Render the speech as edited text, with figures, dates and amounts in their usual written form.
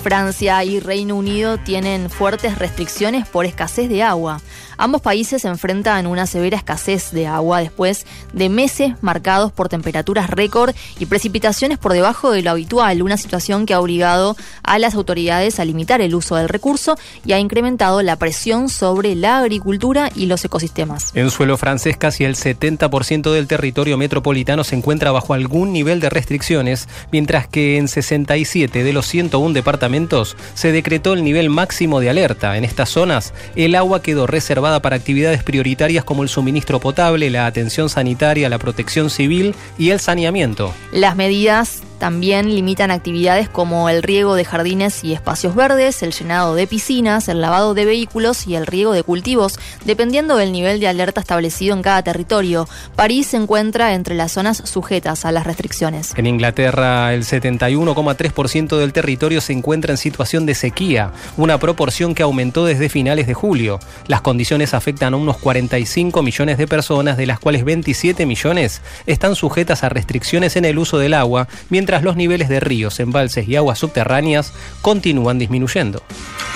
Francia y Reino Unido tienen fuertes restricciones por escasez de agua. Ambos países se enfrentan una severa escasez de agua después de meses marcados por temperaturas récord y precipitaciones por debajo de lo habitual, una situación que ha obligado a las autoridades a limitar el uso del recurso y ha incrementado la presión sobre la agricultura y los ecosistemas. En suelo francés, casi el 70% del territorio metropolitano se encuentra bajo algún nivel de restricciones, mientras que en 67 de los 101 departamentos se decretó el nivel máximo de alerta. En estas zonas, el agua quedó reservada para actividades prioritarias como el suministro potable, la atención sanitaria, la protección civil y el saneamiento. Las medidas también limitan actividades como el riego de jardines y espacios verdes, el llenado de piscinas, el lavado de vehículos y el riego de cultivos, dependiendo del nivel de alerta establecido en cada territorio. París se encuentra entre las zonas sujetas a las restricciones. En Inglaterra, el 71,3% del territorio se encuentra en situación de sequía, una proporción que aumentó desde finales de julio. Las condiciones afectan a unos 45 millones de personas, de las cuales 27 millones están sujetas a restricciones en el uso del agua, mientras los niveles de ríos, embalses y aguas subterráneas continúan disminuyendo.